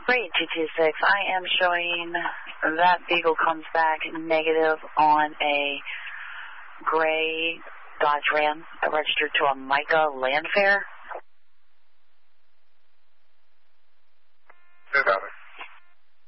Great, 226. I am showing that vehicle comes back negative on a gray Dodge Ram registered to a Mica Landfair.